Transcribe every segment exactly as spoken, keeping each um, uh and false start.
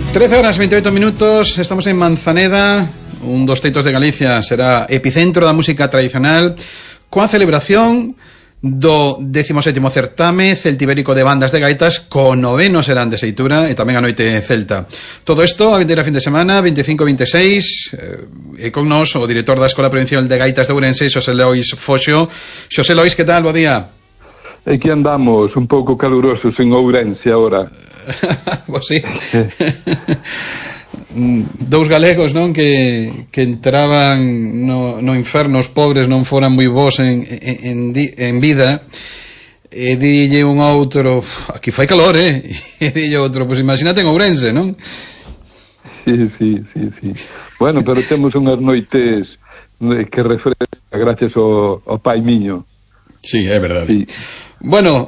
trece horas veintiocho minutos, estamos en Manzaneda, un dos teitos de Galicia, será epicentro da música tradicional, coa celebración do décimo sétimo certame celtibérico de bandas de gaitas, co noveno serán de Seitura e tamén a noite celta. Todo isto a vindeira fin de semana, veinticinco e veintiséis, eh, e con nos o director da Escola Provincial de Gaitas de Ourense, Xosé Lois Foxo. Xosé Lois, que tal? Bo día. Aquí andamos, un pouco calurosos en Ourense agora. Pois sí. Dous galegos, non, que, que entraban no, no inferno, os pobres non foran moi bons en, en, en vida, e dille un outro, aquí fai calor, eh? E dille outro, pois imagínate en Ourense, non? Sí, sí, sí, sí. Bueno, pero temos unhas noites que refresca gracias ao, ao pai miño. Sí, é verdade. Sí. Bueno,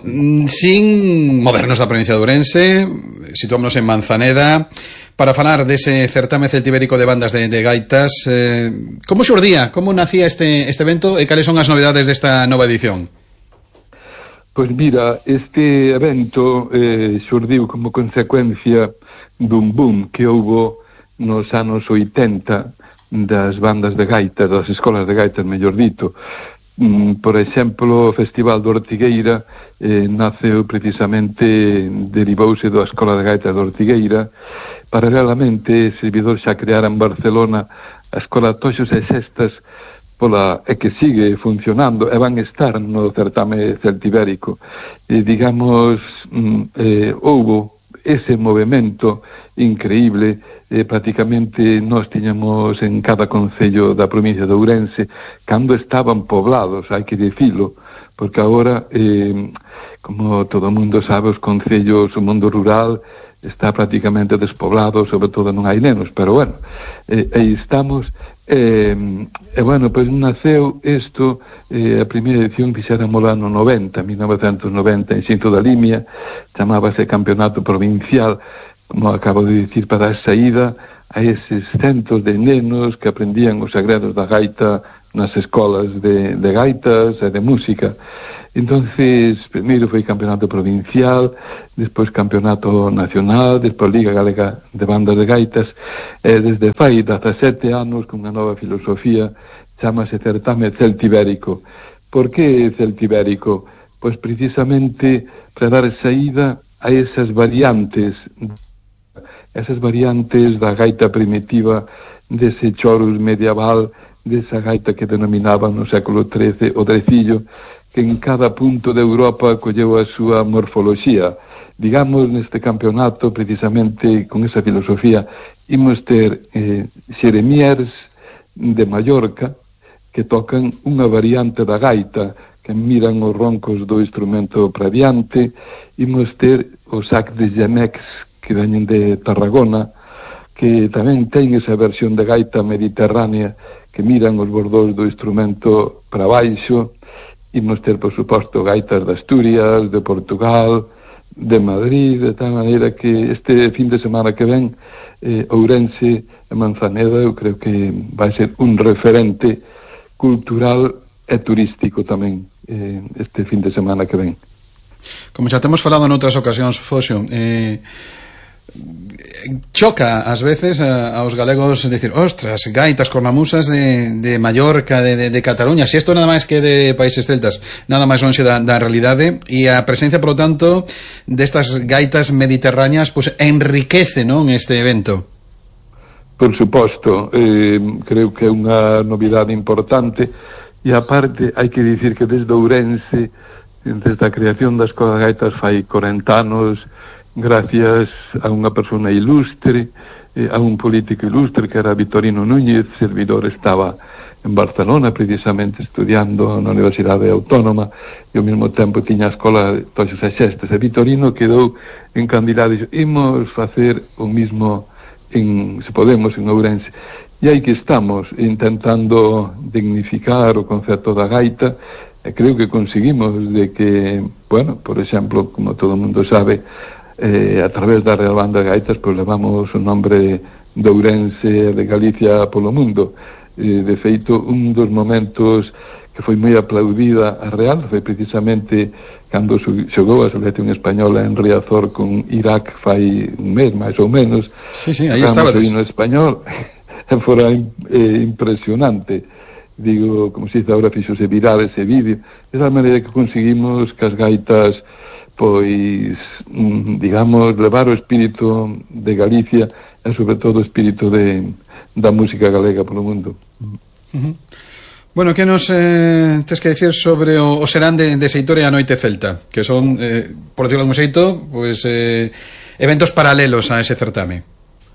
sin movernos da provincia de Ourense, situámonos en Manzaneda para falar dese certame celtibérico de bandas de, de gaitas. Eh, como xurdía, como nacía este, este evento e cales son as novedades desta nova edición? Pois mira, este evento eh, xurdiu como consecuencia dun boom que houbo nos anos oitenta das bandas de gaitas, das escolas de gaitas, mellor dito. Por exemplo, o Festival de Ortigueira eh, naceu precisamente, derivouse da Escola de Gaitas de Ortigueira. Paralelamente, servidor xa creara en Barcelona a Escola Toxos e Sestas, pola, e que sigue funcionando, e van estar no certame celtibérico. E, digamos, eh, houbo ese movimento increíble. Eh, prácticamente nós tiñamos en cada concello da provincia de Ourense, cando estaban poblados, hai que dicilo, porque agora, eh, como todo o mundo sabe, os concellos, o mundo rural está prácticamente despoblado, sobre todo non hai nenos, pero bueno, eh, aí estamos. E, eh, bueno, pois naceu isto, eh, a primeira edición fixéramos no ano noventa, mil novecentos noventa, en Xinto da Limia, chamábase Campeonato Provincial, como acabo de dicir, para dar saída a eses centos de nenos que aprendían os segredos da gaita nas escolas de, de gaitas e de música. Entonces, primeiro foi campeonato provincial, despois campeonato nacional, despois Liga Galega de Bandas de Gaitas, e desde fai dezasete anos, con unha nova filosofía, chamase certame celtibérico. Por que celtibérico? Pois precisamente para dar saída a esas variantes esas variantes da gaita primitiva, dese chorus medieval, desa gaita que denominaban no século trece o drecillo, que en cada punto de Europa colleu a súa morfoloxía. Digamos, neste campeonato, precisamente con esa filosofía, imos ter eh, xeremiers de Mallorca que tocan unha variante da gaita, que miran os roncos do instrumento praviante. Imos ter o sac de Gemex, que veñen de Tarragona, que tamén ten esa versión de gaita mediterránea, que miran os bordos do instrumento para baixo. Imos ter, por suposto, gaitas de Asturias, de Portugal, de Madrid, de tal maneira que este fin de semana que ven, eh, Ourense e Manzaneda, eu creo que vai ser un referente cultural e turístico tamén, eh, este fin de semana que ven. Como xa temos falado en outras ocasións, Foxo, eh, choca ás veces a, aos galegos decir, ostras, gaitas cornamusas de, de Mallorca, de, de, de Cataluña, si isto nada máis que de países celtas, nada máis lonxe da, da realidade, e a presencia, por lo tanto, destas gaitas mediterráneas, pues enriquece, non, este evento. Por suposto, eh, creo que é unha novidade importante, e aparte hai que dicir que desde Ourense, desde a creación da Escola de Gaitas fai corenta anos, gracias a unha persona ilustre, eh, a un político ilustre que era Vitorino Núñez, servidor estaba en Barcelona precisamente estudiando na Universidade Autónoma e ao mesmo tempo tiña a Escola de Toxos e Sestas, e Vitorino quedou encandilado e dixo, imos facer o mismo en, se podemos, en Ourense. E aí que estamos intentando dignificar o concepto da gaita, e creo que conseguimos de que, bueno, por exemplo, como todo mundo sabe, Eh, a través da Real Banda de Gaitas, pues levamos o nombre de Ourense e de Galicia polo mundo. Eh, de feito, un dos momentos que foi moi aplaudida a Real, foi precisamente cando xogou a selección española en Riazor con Irak fai un mes, máis ou menos. Sí, sí, aí estaba. O himno español fora eh, impresionante. Digo, como se dice agora, fixose viral ese vídeo. De tal maneira que conseguimos que as gaitas, pois, digamos, levar o espírito de Galicia e, sobre todo, o espírito de, da música galega polo mundo. Uh-huh. Bueno, que nos eh, tes que decir sobre o, o serán de, de Seitura e a Noite Celta, que son, eh, por decirlo de un xeito, pues, eh, eventos paralelos a ese certame?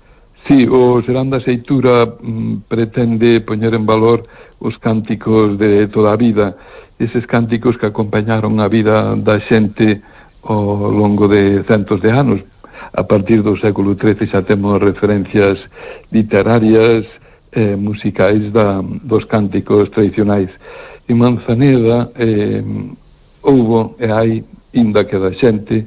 Sí, o serán da Seitura mm, pretende poñer en valor os cánticos de toda a vida, eses cánticos que acompañaron a vida da xente ao longo de centos de anos. A partir do século trece xa temos referencias literarias, eh, musicais da, dos cánticos tradicionais. En Manzaneda eh, houbo e hai inda que da xente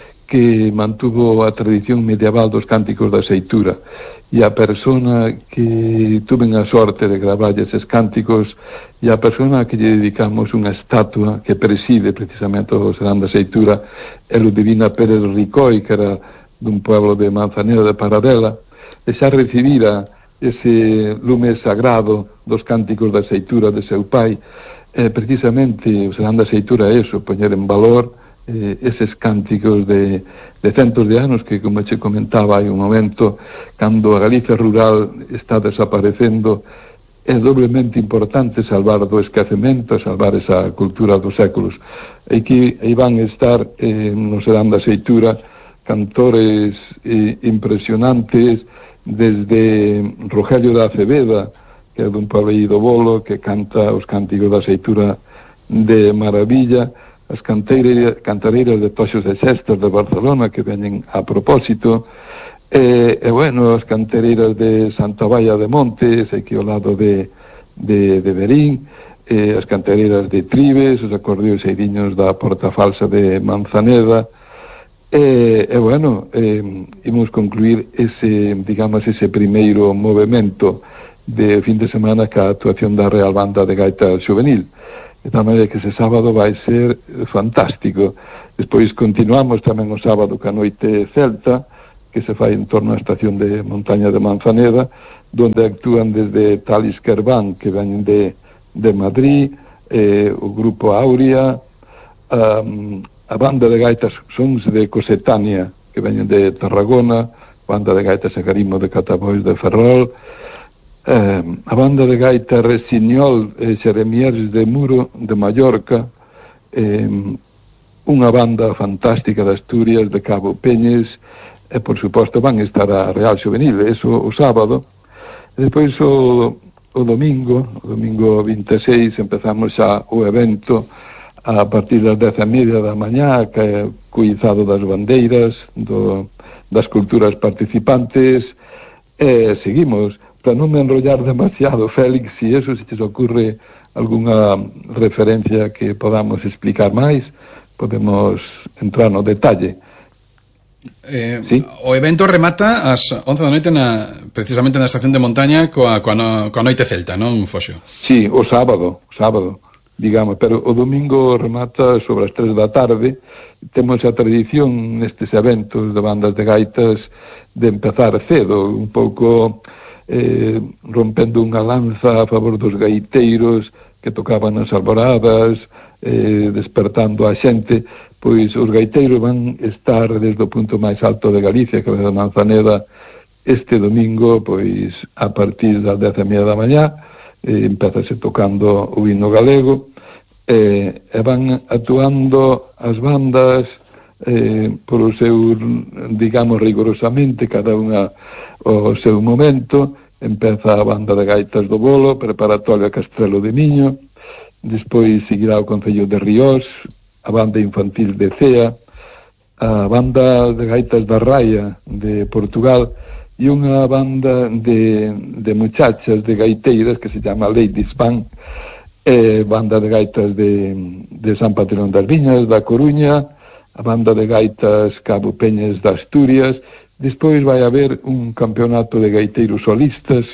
que mantuvo a tradición medieval dos cánticos da Seitura, e a persona que tuven a sorte de gravar eses cánticos e a persona que lle dedicamos unha estatua que preside precisamente o serán da Seitura é Ludivina Pérez Ricoi, que era dun pueblo de Manzaneda de Paradela, e xa recibira ese lume sagrado dos cánticos da Seitura de seu pai. Eh, precisamente o serán da Seitura é eso, poñer en valor eh, eses cánticos de, de centos de anos que, como che comentaba hai un momento, cando a Galicia rural está desaparecendo, é doblemente importante salvar do esquecemento, salvar esa cultura dos séculos. E que aí van estar eh, no serán da Seitura cantores eh, impresionantes, desde Rogelio da Aceveda, que é dun pueblo Bolo, que canta os cánticos da Seitura de maravilla, as cantareiras, cantareiras de Toxos de Xestas de Barcelona, que veñen a propósito, e, e bueno, as cantareiras de Santa Baia de Montes, aquí ao lado de, de, de Berín, e as cantareiras de Tribes, os acordeos eiriños da Porta Falsa de Manzaneda. E, e bueno, eh, imos concluir ese, digamos, ese primeiro movimento de fin de semana ca actuación da Real Banda de Gaita Xuvenil. De tal maneira que ese sábado vai ser fantástico. Despois continuamos tamén o sábado ca Noite Celta, que se fai en torno á estación de montaña de Manzaneda, donde actúan desde Talis Kerván, que ven de, de Madrid, eh, o grupo Aurea, um, a banda de gaitas Sons de Cosetania, que veñen de Tarragona, banda de gaitas Agarimo de Catabois de Ferrol, eh, a banda de gaitas Resiñol e Xeremiers de Muro de Mallorca, eh, unha banda fantástica de Asturias, de Cabo Peñes, e por suposto van estar a Real Xuvenil, eso o sábado. E depois o, o domingo, o domingo vinte e seis, empezamos xa o evento a partir das dez e media da mañá, que é cuizado das bandeiras, do, das culturas participantes, e seguimos. Para non me enrollar demasiado, Félix, se eso se te ocurre algunha referencia que podamos explicar máis, podemos entrar no detalle. Eh, ¿Sí? O evento remata ás once da noite na, precisamente na estación de montaña coa, coa, no, coa Noite Celta, non, Foxo? Sí, o sábado, o sábado. Digamos, pero o domingo remata sobre as tres da tarde. Temos a tradición nestes eventos de bandas de gaitas de empezar cedo, un pouco eh, rompendo unha lanza a favor dos gaiteiros que tocaban as alboradas, eh, despertando a xente. Pois os gaiteiros van estar desde o punto máis alto de Galicia, que é de Manzaneda, este domingo, pois a partir das dez e media da mañá, eh, empezase tocando o himno galego, eh, e van actuando as bandas eh, por o seu, digamos, rigorosamente, cada unha o seu momento. Empeza a banda de gaitas do Bolo, preparatoria Castrelo de Miño, despois seguirá o Concello de Ríos, a banda infantil de Cea, a banda de gaitas da Raia de Portugal, e unha banda de, de muchachas, de gaiteiras, que se chama Ladies Band, eh, banda de gaitas de, de San Patrón das Viñas, da Coruña, a banda de gaitas Cabo Peñes de Asturias. Despois vai haber un campeonato de gaiteiros solistas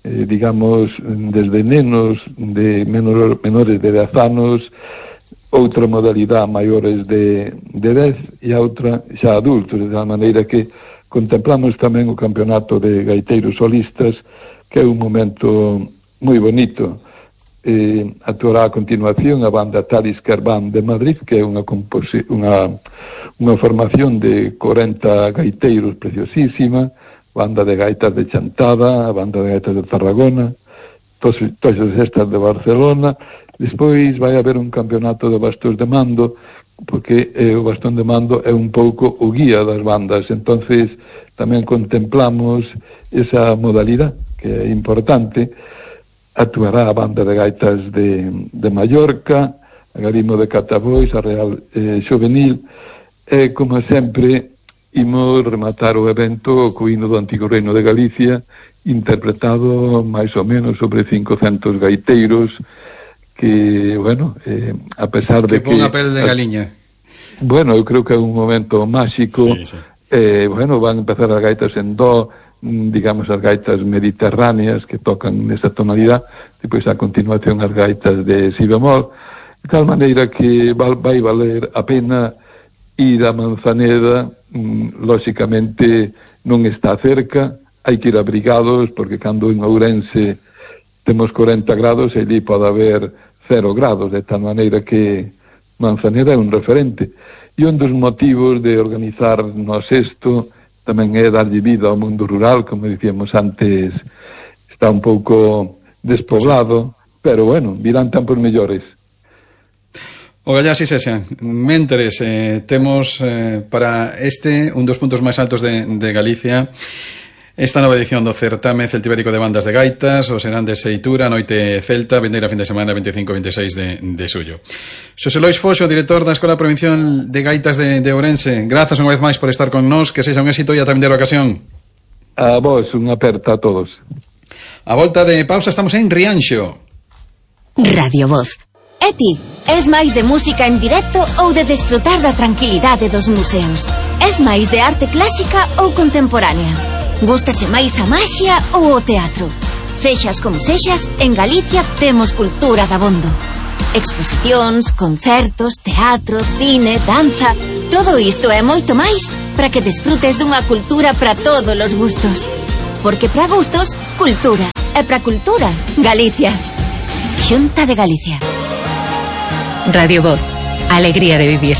eh, digamos, desde nenos de menor, menores de dez anos, outra modalidade maiores de, de dez e a outra xa adultos, de tal maneira que contemplamos tamén o campeonato de gaiteiros solistas, que é un momento moi bonito. Eh, actuará a continuación a banda Talisker Band de Madrid, que é unha, unha, unha formación de corenta gaiteiros preciosísima, banda de gaitas de Chantada, a banda de gaitas de Tarragona, todas estas de Barcelona. Despois vai haber un campeonato de bastóns de mando, porque eh, o bastón de mando é un pouco o guía das bandas, entonces tamén contemplamos esa modalidade que é importante. Actuará a banda de gaitas de, de Mallorca, a Garimo de Catabois, a Real eh, Xovenil, e como sempre imos rematar o evento co hino do Antigo Reino de Galicia, interpretado máis ou menos sobre cincocentos gaiteiros, que, bueno, eh, a pesar de que... Que pon a pel de galiña. Bueno, eu creo que é un momento máxico. Sí, sí. Eh, bueno, van a empezar as gaitas en do, digamos, as gaitas mediterráneas que tocan nesa tonalidade, depois a continuación as gaitas de si bemol, de tal maneira que vai valer a pena ir a Manzaneda. Mm, lóxicamente non está cerca, hai que ir abrigados, porque cando en Ourense temos corenta grados, e ali pode haber cero grados, de tal maneira que Manzaneda é un referente. E un dos motivos de organizar nos isto tamén é darlle vida ao mundo rural, como dicíamos antes, está un pouco despoblado, pero bueno, virán tempos mellores. O gallá si sexa. Mentres, eh, temos eh, para este un dos puntos máis altos de, de Galicia, esta nova edición do certame celtibérico de bandas de gaitas, o serán de Seitura, noite celta, vindeira fin de semana veinticinco e veintiséis de, de xullo. Xosé Lois Foxo, director da Escola Provincial de Gaitas de, de Ourense, grazas unha vez máis por estar con nós, que sexa un éxito e ata vindeira ocasión. A vos, unha aperta a todos. A volta de pausa estamos en Rianxo. Radio Voz. E ti, es máis de música en directo ou de desfrutar da tranquilidade dos museos? Es máis de arte clásica ou contemporánea? Gústache máis a maxia ou o teatro? Sexas como sexas, en Galicia temos cultura dabondo. Exposicións, concertos, teatro, cine, danza... Todo isto e moito máis para que desfrutes dunha cultura para todos os gustos. Porque para gustos, cultura. E para cultura, Galicia. Xunta de Galicia. Radio Voz. Alegría de vivir.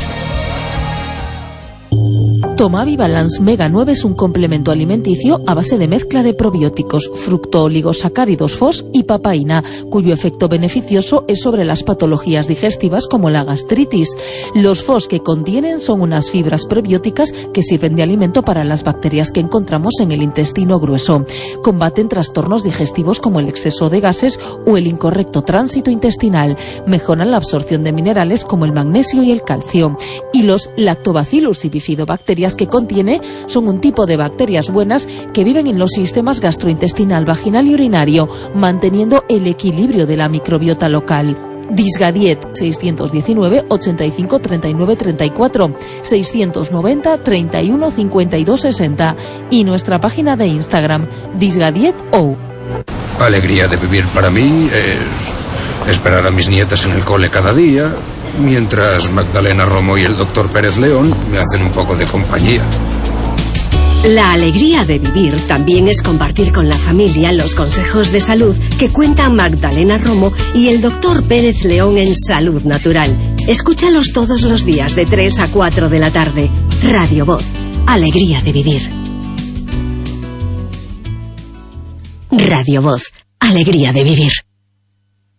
Tomavi Balance Mega nueve es un complemento alimenticio a base de mezcla de probióticos, fructooligosacáridos F O S y papaína, cuyo efecto beneficioso es sobre las patologías digestivas como la gastritis. Los F O S que contienen son unas fibras prebióticas que sirven de alimento para las bacterias que encontramos en el intestino grueso. Combaten trastornos digestivos como el exceso de gases o el incorrecto tránsito intestinal. Mejoran la absorción de minerales como el magnesio y el calcio. Y los Lactobacillus y bifidobacterias que contiene son un tipo de bacterias buenas que viven en los sistemas gastrointestinal, vaginal y urinario, manteniendo el equilibrio de la microbiota local. Disgadiet seiscientos diecinueve, ochenta y cinco, treinta y nueve, treinta y cuatro, seiscientos noventa, treinta y uno, cincuenta y dos, sesenta y nuestra página de Instagram Disgadiet O. Alegría de vivir para mí es esperar a mis nietas en el cole cada día, mientras Magdalena Romo y el doctor Pérez León me hacen un poco de compañía. La alegría de vivir también es compartir con la familia los consejos de salud que cuentan Magdalena Romo y el doctor Pérez León en Salud Natural. Escúchalos todos los días de tres a cuatro de la tarde. Radio Voz. Alegría de vivir. Radio Voz. Alegría de vivir.